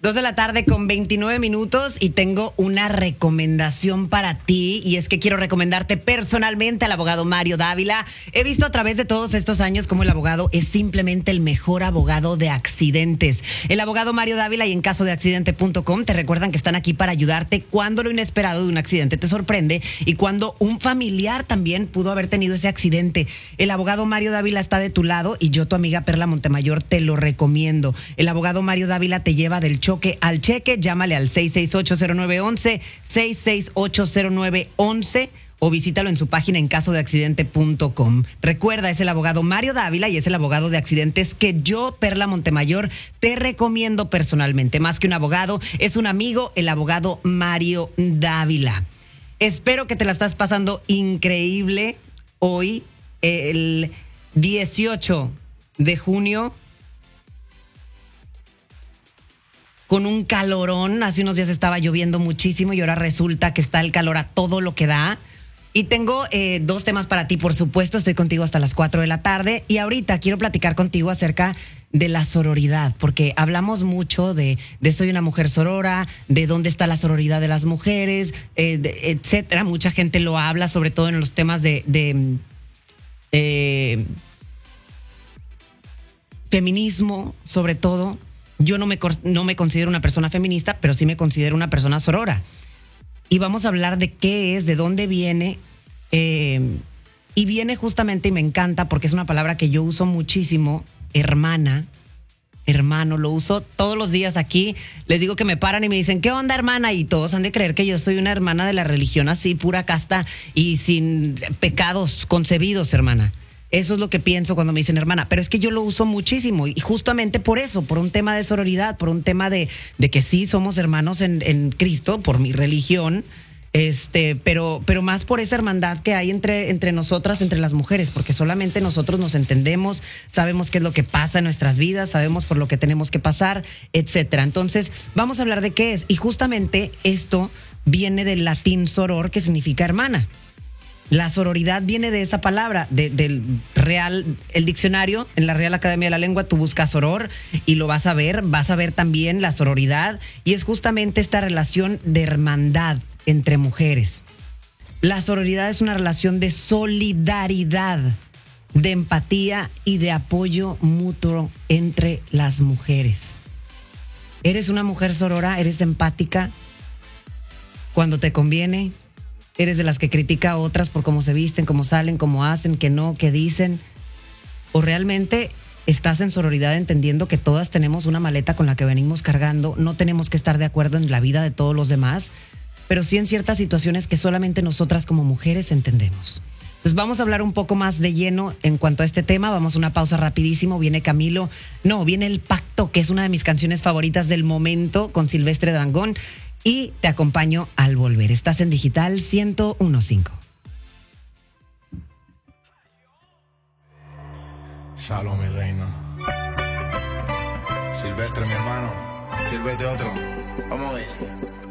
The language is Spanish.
2 de la tarde con 29 minutos y tengo una recomendación para ti y es que quiero recomendarte personalmente al abogado Mario Dávila. He visto a través de todos estos años cómo el abogado es simplemente el mejor abogado de accidentes. El abogado Mario Dávila y en caso de accidente.com te recuerdan que están aquí para ayudarte cuando lo inesperado de un accidente te sorprende y cuando un familiar también pudo haber tenido ese accidente. El abogado Mario Dávila está de tu lado y yo, tu amiga Perla Montemayor, te lo recomiendo. El abogado Mario Dávila te lleva del choque al cheque. Llámale al 6680911, 6680911 o visítalo en su página en caso de accidente.com. Recuerda, es el abogado Mario Dávila y es el abogado de accidentes que yo, Perla Montemayor, te recomiendo personalmente. Más que un abogado, es un amigo, el abogado Mario Dávila. Espero que te la estás pasando increíble hoy, el 18 de junio. Con un calorón, hace unos días estaba lloviendo muchísimo y ahora resulta que está el calor a todo lo que da. Y tengo 2 temas para ti, por supuesto, estoy contigo hasta las 4 de la tarde y ahorita quiero platicar contigo acerca de la sororidad, porque hablamos mucho de soy una mujer sorora, de dónde está la sororidad de las mujeres, etcétera. Mucha gente lo habla, sobre todo en los temas de feminismo, sobre todo. Yo no me considero una persona feminista, pero sí me considero una persona sorora. Y vamos a hablar de qué es, de dónde viene. Y viene justamente, y me encanta, porque es una palabra que yo uso muchísimo, hermana, hermano, lo uso todos los días aquí. Les digo que me paran y me dicen, ¿qué onda, hermana? Y todos han de creer que yo soy una hermana de la religión así, pura casta y sin pecados concebidos, hermana. Eso es lo que pienso cuando me dicen hermana, pero es que yo lo uso muchísimo y justamente por eso, por un tema de sororidad, por un tema de que sí somos hermanos en Cristo, por mi religión, pero más por esa hermandad que hay entre nosotras, entre las mujeres, porque solamente nosotros nos entendemos, sabemos qué es lo que pasa en nuestras vidas, sabemos por lo que tenemos que pasar, etcétera. Entonces, vamos a hablar de qué es y justamente esto viene del latín soror, que significa hermana. La sororidad viene de esa palabra, del Real, el diccionario, en la Real Academia de la Lengua, tú buscas soror y lo vas a ver también la sororidad, y es justamente esta relación de hermandad entre mujeres. La sororidad es una relación de solidaridad, de empatía y de apoyo mutuo entre las mujeres. ¿Eres una mujer sorora? ¿Eres empática cuando te conviene? ¿Eres de las que critica a otras por cómo se visten, cómo salen, cómo hacen, qué no, qué dicen? ¿O realmente estás en sororidad entendiendo que todas tenemos una maleta con la que venimos cargando? No tenemos que estar de acuerdo en la vida de todos los demás, pero sí en ciertas situaciones que solamente nosotras como mujeres entendemos. Entonces vamos a hablar un poco más de lleno en cuanto a este tema. Vamos a una pausa rapidísimo. Viene viene El Pacto, que es una de mis canciones favoritas del momento, con Silvestre Dangond. Y te acompaño al volver. Estás en Digital 101.5. Shalom, mi reina. Silvestre, mi hermano. Sírvete otro. Vamos a ver.